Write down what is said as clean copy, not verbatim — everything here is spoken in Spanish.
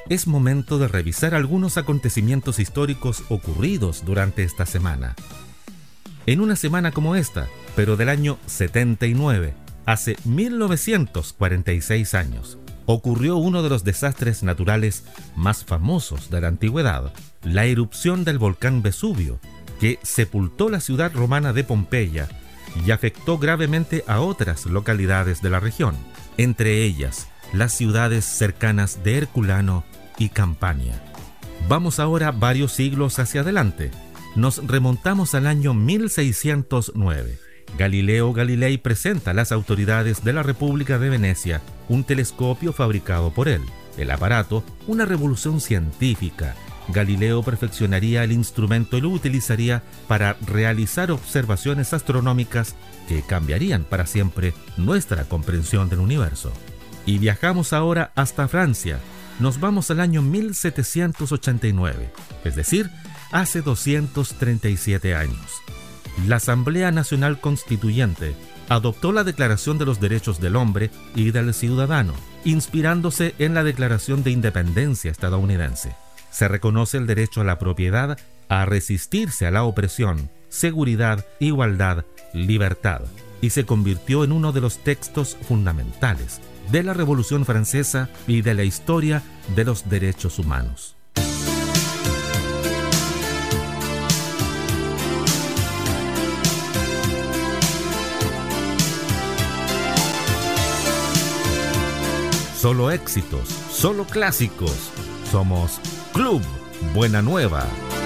es momento de revisar algunos acontecimientos históricos ocurridos durante esta semana. En una semana como esta, pero del año 79, hace 1946 años, ocurrió uno de los desastres naturales más famosos de la antigüedad, la erupción del volcán Vesubio, que sepultó la ciudad romana de Pompeya y afectó gravemente a otras localidades de la región, entre ellas las ciudades cercanas de Herculano y Campania. Vamos ahora varios siglos hacia adelante. Nos remontamos al año 1609. Galileo Galilei presenta a las autoridades de la República de Venecia un telescopio fabricado por él. El aparato, una revolución científica. Galileo perfeccionaría el instrumento y lo utilizaría para realizar observaciones astronómicas que cambiarían para siempre nuestra comprensión del universo. Y viajamos ahora hasta Francia. Nos vamos al año 1789, es decir, hace 237 años. La Asamblea Nacional Constituyente adoptó la Declaración de los Derechos del Hombre y del Ciudadano, inspirándose en la Declaración de Independencia estadounidense. Se reconoce el derecho a la propiedad, a resistirse a la opresión, seguridad, igualdad, libertad, y se convirtió en uno de los textos fundamentales de la Revolución Francesa y de la historia de los derechos humanos. Solo éxitos, solo clásicos. Somos Club Buena Nueva.